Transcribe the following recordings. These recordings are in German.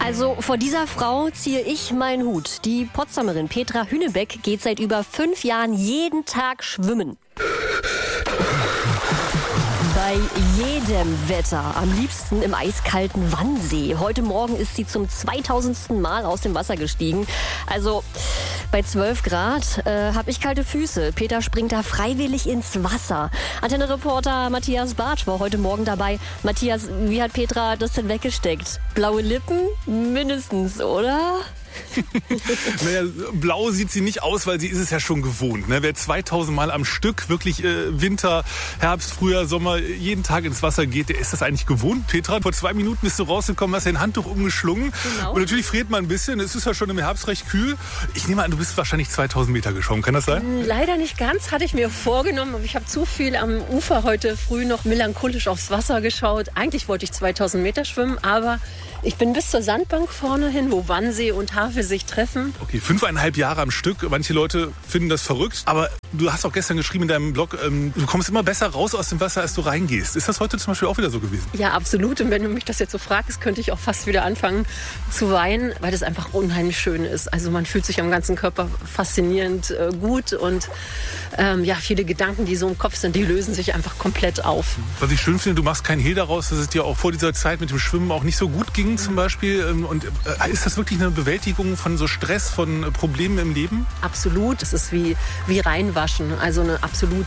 Also vor dieser Frau ziehe ich meinen Hut. Die Potsdamerin Petra Hünebeck geht seit über 5 Jahren jeden Tag schwimmen. Bei jedem Wetter, am liebsten im eiskalten Wannsee. Heute Morgen ist sie zum 2000. Mal aus dem Wasser gestiegen. Also bei 12 Grad habe ich kalte Füße. Peter springt da freiwillig ins Wasser. Antenne-Reporter Matthias Bartsch war heute Morgen dabei. Matthias, wie hat Petra das denn weggesteckt? Blaue Lippen? Mindestens, oder? Naja, blau sieht sie nicht aus, weil sie ist es ja schon gewohnt. Ne? Wer 2000 Mal am Stück wirklich Winter, Herbst, Frühjahr, Sommer jeden Tag ins Wasser geht, der ist das eigentlich gewohnt. Petra, vor 2 Minuten bist du rausgekommen, hast dein Handtuch umgeschlungen. Genau. Und natürlich friert man ein bisschen. Es ist ja schon im Herbst recht kühl. Ich nehme an, du bist wahrscheinlich 2000 Meter geschwommen. Kann das sein? Leider nicht ganz, hatte ich mir vorgenommen. Aber ich habe zu viel am Ufer heute früh noch melancholisch aufs Wasser geschaut. Eigentlich wollte ich 2000 Meter schwimmen, aber ich bin bis zur Sandbank vorne hin, wo Wannsee und Havel sich treffen. Okay, 5,5 Jahre am Stück. Manche Leute finden das verrückt. Aber du hast auch gestern geschrieben in deinem Blog, du kommst immer besser raus aus dem Wasser, als du reingehst. Ist das heute zum Beispiel auch wieder so gewesen? Ja, absolut. Und wenn du mich das jetzt so fragst, könnte ich auch fast wieder anfangen zu weinen, weil das einfach unheimlich schön ist. Also man fühlt sich am ganzen Körper faszinierend gut. Und viele Gedanken, die so im Kopf sind, die lösen sich einfach komplett auf. Was ich schön finde, du machst keinen Hehl daraus, dass es dir auch vor dieser Zeit mit dem Schwimmen auch nicht so gut ging zum Beispiel. Und ist das wirklich eine Bewältigung von so Stress, von Problemen im Leben? Absolut. Es ist wie reinwaschen. Also eine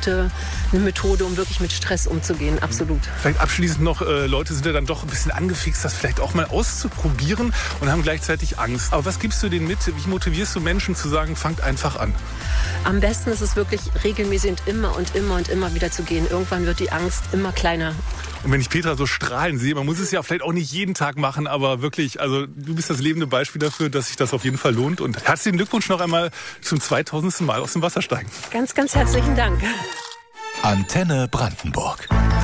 Methode, um wirklich mit Stress umzugehen. Absolut. Vielleicht abschließend noch, Leute sind ja dann doch ein bisschen angefixt, das vielleicht auch mal auszuprobieren und haben gleichzeitig Angst. Aber was gibst du denen mit? Wie motivierst du Menschen zu sagen, fangt einfach an? Am besten ist es wirklich regelmäßig immer und immer wieder zu gehen. Irgendwann wird die Angst immer kleiner. Und wenn ich Petra so strahlen sehe, man muss es ja vielleicht auch nicht jeden Tag machen, aber wirklich, also du bist das lebende Beispiel dafür, dass sich das auf jeden Fall lohnt. Und herzlichen Glückwunsch noch einmal zum 2000. Mal aus dem Wasser steigen. Ganz, ganz herzlichen Dank. Antenne Brandenburg.